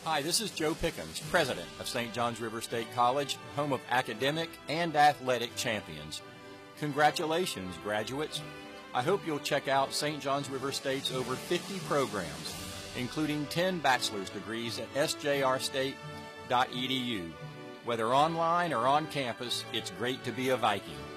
Hi, this is Joe Pickens, President of St. John's River State College, home of academic and athletic champions. Congratulations, graduates. I hope you'll check out St. John's River State's over 50 programs, including 10 bachelor's degrees at sjrstate.edu. Whether online or on campus, it's great to be a Viking.